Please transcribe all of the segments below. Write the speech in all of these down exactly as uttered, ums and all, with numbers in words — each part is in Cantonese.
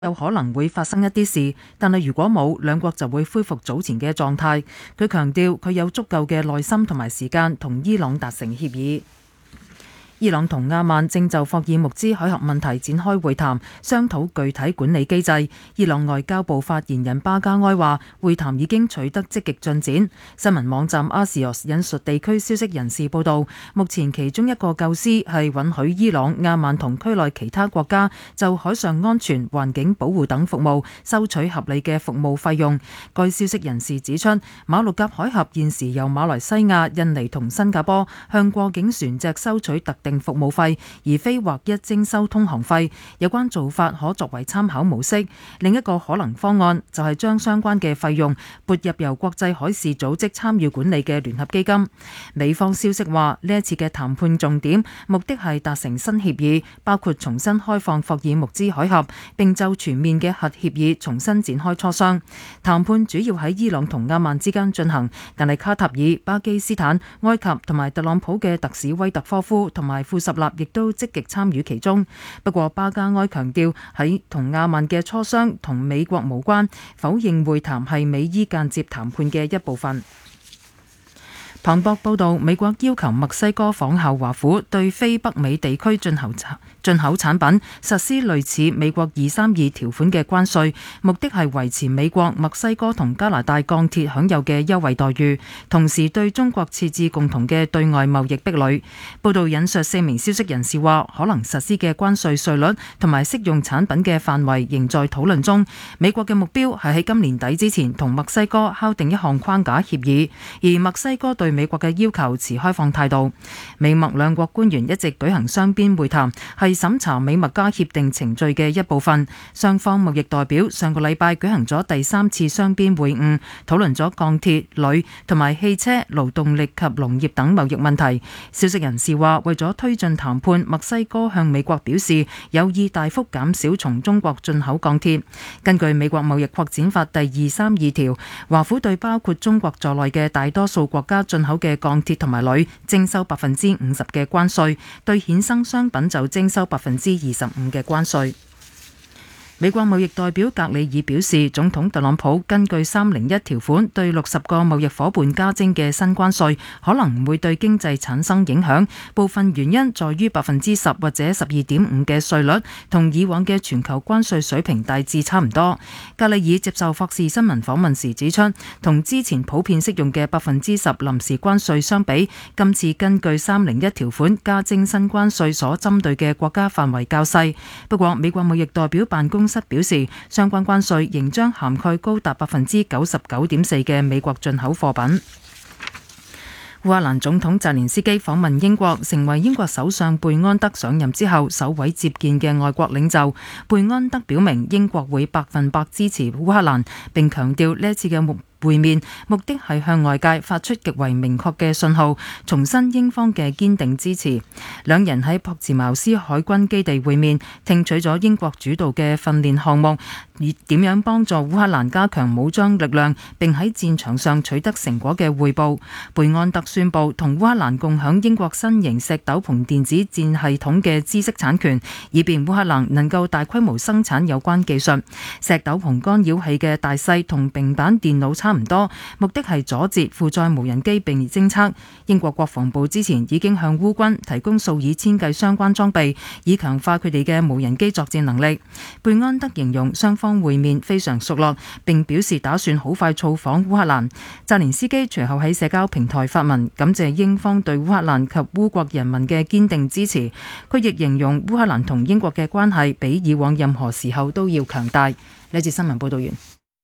有可能會發生一啲事，但係如果冇，兩國就會恢復早前嘅狀態。佢強調佢有足夠嘅耐心同埋時間同伊朗達成協議。伊朗同阿曼正就霍爾木茲海峽問題展開會談，商討具體管理機制。伊朗外交部發言人巴加埃話，會談已經取得積極進展。新聞網站 Axios 引述地區消息人士報道，目前其中一個構思係允許伊朗、阿曼同區內其他國家就海上安全、環境保護等服務收取合理嘅服務費用。該消息人士指出，馬六甲海峽現時由馬來西亞、印尼同新加坡向過境船隻收取特定服務費，而非劃一徵收通航費。有關做法可作為參考模式。另一個可能方案就係將相關嘅費用撥入由國際海事組織參與管理嘅聯合基金。美方消息話，呢一次嘅談判重點目的係達成新協議，包括重新開放霍爾木茲海峽，並就全面嘅核協議重新展開磋商。談判主要喺伊朗同阿曼之間進行，但係卡塔爾、巴基斯坦、埃及同埋特朗普嘅特使威特科夫同埋庫什納亦都積極參與其中。不過巴加埃強調喺同阿曼嘅磋商同美國無關，否認會談係美伊間接談判嘅一部分。彭博報道，美國要求墨西哥仿效華府對非北美地區進口進口產品實施類似美國二三二條款嘅關稅，目的係維持美國、墨西哥同加拿大鋼鐵享有嘅優惠待遇，同時對中國設置共同嘅對外貿易壁壘。報道引述四名消息人士話，可能實施嘅關稅稅率同埋適用產品嘅範圍仍在討論中。美國嘅目標係喺今年底之前同墨西哥敲定一項框架協議，而墨西哥對美國嘅要求持開放態度。美墨兩國官員一直舉行雙邊會談，係審查美墨加協定程序嘅一部分。雙方貿易代表上個禮拜舉行咗第三次雙邊會晤，討論咗鋼鐵、鋁同埋汽車、勞動力及農業等貿易問題。消息人士話，為咗推進談判，墨西哥向美國表示有意大幅減少從中國進口鋼鐵。根據美國貿易擴展法第二三二條，華府對包括中國在內嘅大多數國家進口嘅鋼鐵同埋鋁徵收百分之五十嘅關稅，對衍生商品就徵收百分之二十五嘅關稅。美國貿易代表格里爾表示，總統特朗普根據三零一條款對六十個貿易夥伴加徵嘅新關稅，可能唔會對經濟產生影響。部分原因在於百分之十或者十二點五嘅稅率，同以往嘅全球關稅水平大致差唔多。格里爾接受霍士新聞訪問時指出，同之前普遍適用嘅百分之十臨時關稅相比，今次根據三零一條款加徵新關稅所針對嘅國家範圍較細。不過，美國貿易代表辦公室表示，相關關稅仍將涵蓋高達百分之九十九點四嘅美國進口貨品。烏克蘭總統澤連斯基訪問英國，成為英國首相貝安德上任之後首位接見嘅外國領袖。貝安德表明英國會百分百支持烏克蘭，並強調呢一次嘅目會面目的係向外界發出極為明確嘅信號，重申英方嘅堅定支持。兩人喺朴茨茅斯海軍基地會面，聽取咗英國主導嘅訓練項目，以點樣幫助烏克蘭加強武裝力量，並喺戰場上取得成果嘅匯報。貝安特宣布同烏克蘭共享英國新型石斗篷電子戰系統嘅知識產權，以便烏克蘭能夠大規模生產有關技術。石斗篷干擾器嘅大細同平板電腦差唔多，目的係阻截負載無人機並偵測。英國國防部之前已經向烏軍提供數以千計相關裝備，以強化佢哋嘅無人機作戰能力。貝安德形容雙方會面非常熟絡，並表示打算好快造訪烏克蘭。澤連斯基隨後喺社交平台發文感謝英方對烏克蘭及烏國人民嘅堅定支持。佢亦形容烏克蘭同英國嘅關係比以往任何時候都要強大。呢節新聞報道完。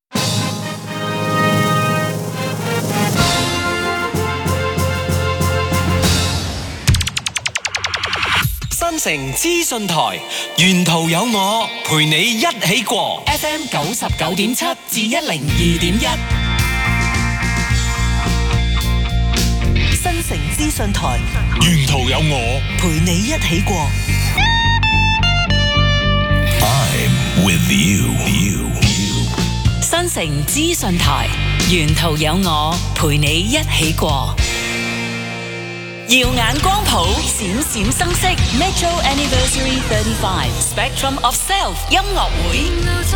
新城資訊台，沿途有我陪你一起過 F M 九十九點七至一零二點一。 新城資訊台， 沿途有我陪你一起過 I'm with you, you. 新城資訊台，沿途有我陪你一起過。 耀眼光譜，閃閃生色 ，Metro Anniversary thirty-five Spectrum of Self 音樂會。